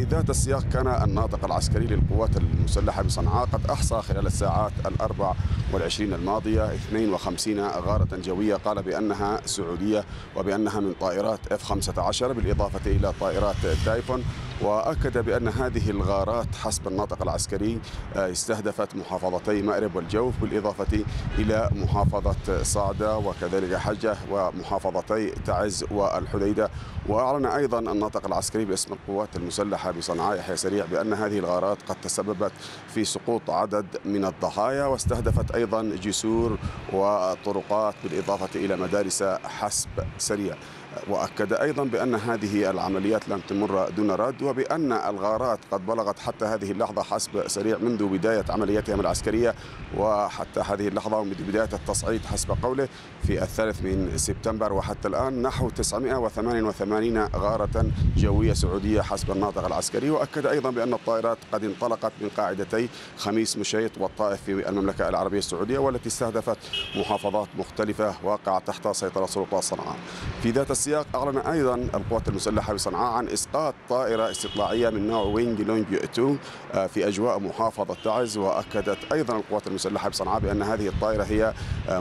ذات السياق كان الناطق العسكري للقوات المسلحة بصنعاء قد أحصى خلال الساعات 24 الماضية 52 غارة جوية قال بأنها سعودية وبأنها من طائرات F-15 بالإضافة إلى طائرات تايفون. وأكد بأن هذه الغارات حسب الناطق العسكري استهدفت محافظتي مأرب والجوف بالإضافة إلى محافظة صعدة وكذلك حجة ومحافظتي تعز والحديدة. وأعلن أيضا الناطق العسكري باسم القوات المسلحة بصنعاء يحيى سريع بأن هذه الغارات قد تسببت في سقوط عدد من الضحايا واستهدفت أيضا جسور وطرقات بالإضافة إلى مدارس حسب سريع. وأكد أيضا بأن هذه العمليات لم تمر دون رد وبأن الغارات قد بلغت حتى هذه اللحظة حسب سريع منذ بداية عملياتهم العسكرية وحتى هذه اللحظة ومنذ بداية التصعيد حسب قوله في 3 سبتمبر وحتى الآن نحو 988 غارة جوية سعودية حسب الناطق العسكري. وأكد أيضا بأن الطائرات قد انطلقت من قاعدتي خميس مشيط والطائف في المملكة العربية السعودية والتي استهدفت محافظات مختلفة واقعة تحت سيطرة سلطات صنعاء. في ذات السياق أعلن أيضا القوات المسلحة بصنعاء عن إسقاط طائرة استطلاعية من نوع وينج لونج 2 في أجواء محافظة تعز. وأكدت أيضا القوات المسلحة بصنعاء بأن هذه الطائرة هي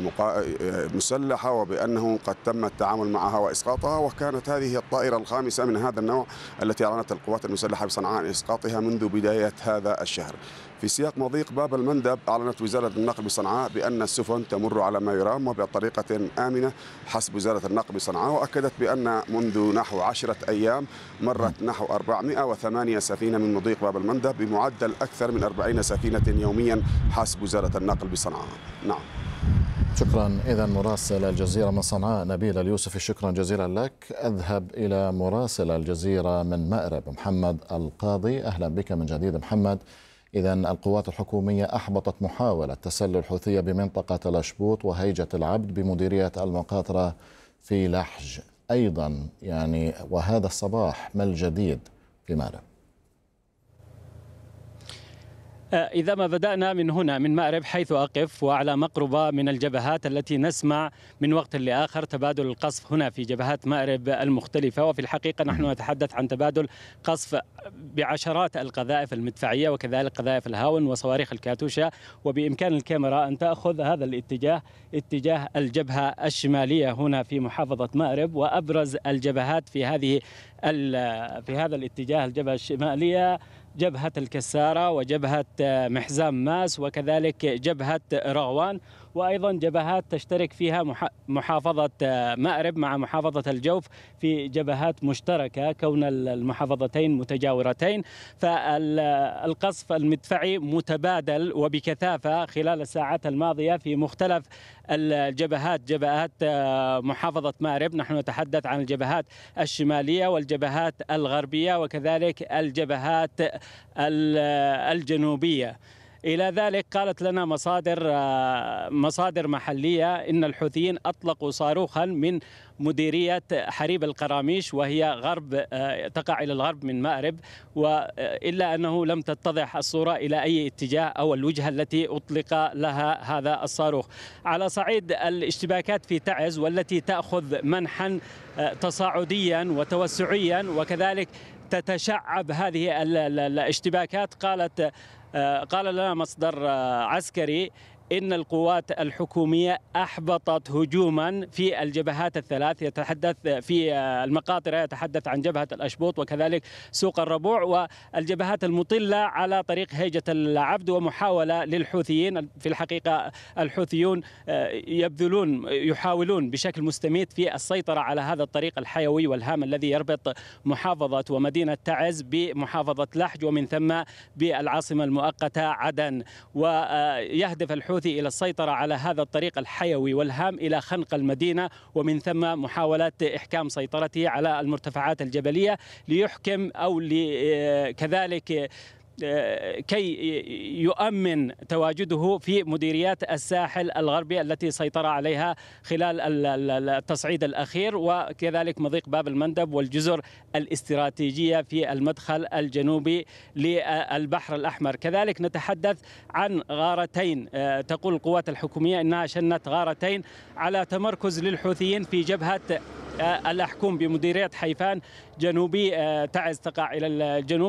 مسلحة وبأنه قد تم التعامل معها وإسقاطها. وكانت هذه الطائرة الخامسة من هذا النوع التي أعلنت القوات المسلحة بصنعاء عن إسقاطها منذ بداية هذا الشهر. في سياق مضيق باب المندب أعلنت وزارة النقل بصنعاء بأن السفن تمر على ما يرام وبطريقة آمنة حسب وزارة النقل بصنعاء. وأكدت بأن منذ نحو 10 أيام مرت نحو 408 سفينة من مضيق باب المندب بمعدل أكثر من 40 سفينة يوميا حسب وزارة النقل بصنعاء. نعم. شكرا. إذا مراسل الجزيرة من صنعاء نبيل اليوسفي شكرا جزيلا لك. أذهب إلى مراسل الجزيرة من مأرب محمد القاضي. أهلا بك من جديد محمد. إذا القوات الحكومية أحبطت محاولة تسلل حوثية بمنطقة الأشبوط وهيجة العبد بمديرية المقاطرة في لحج أيضا وهذا الصباح ما الجديد في مأرب؟ إذا ما بدأنا من هنا من مأرب حيث أقف وعلى مقربة من الجبهات التي نسمع من وقت لآخر تبادل القصف هنا في جبهات مأرب المختلفة. وفي الحقيقة نحن نتحدث عن تبادل قصف بعشرات القذائف المدفعية وكذلك قذائف الهاون وصواريخ الكاتوشا. وبإمكان الكاميرا أن تأخذ هذا الاتجاه اتجاه الجبهة الشمالية هنا في محافظة مأرب. وأبرز الجبهات في هذا الاتجاه الجبهة الشمالية جبهة الكسارة وجبهة محزام ماس وكذلك جبهة رغوان وأيضا جبهات تشترك فيها محافظة مأرب مع محافظة الجوف في جبهات مشتركة كون المحافظتين متجاورتين. فالقصف المدفعي متبادل وبكثافة خلال الساعات الماضية في مختلف الجبهات جبهات محافظة مأرب. نحن نتحدث عن الجبهات الشمالية والجبهات الغربية وكذلك الجبهات الجنوبية. إلى ذلك قالت لنا مصادر محلية إن الحوثيين أطلقوا صاروخا من مديرية حريب القراميش وهي تقع إلى الغرب من مأرب. وإلا أنه لم تتضح الصورة إلى أي اتجاه أو الوجهة التي أطلق لها هذا الصاروخ. على صعيد الاشتباكات في تعز والتي تأخذ منحا تصاعديا وتوسعيا وكذلك تتشعب هذه الاشتباكات. قال لنا مصدر عسكري إن القوات الحكومية أحبطت هجوما في الجبهات الثلاث يتحدث في المقاطرة يتحدث عن جبهة الأشبوط وكذلك سوق الربوع والجبهات المطلة على طريق هيجة العبد ومحاولة للحوثيين. في الحقيقة الحوثيون يحاولون بشكل مستميت في السيطرة على هذا الطريق الحيوي والهام الذي يربط محافظة ومدينة تعز بمحافظة لحج ومن ثم بالعاصمة المؤقتة عدن. ويهدف الحوثي إلى السيطرة على هذا الطريق الحيوي والهام إلى خنق المدينة ومن ثم محاولة إحكام سيطرته على المرتفعات الجبلية ليحكم أو كذلك كي يؤمن تواجده في مديريات الساحل الغربي التي سيطر عليها خلال التصعيد الأخير وكذلك مضيق باب المندب والجزر الاستراتيجية في المدخل الجنوبي للبحر الأحمر. كذلك نتحدث عن غارتين تقول القوات الحكومية أنها شنت غارتين على تمركز للحوثيين في جبهة الأحكوم بمديرية حيفان جنوبي تعز تقع إلى الجنوب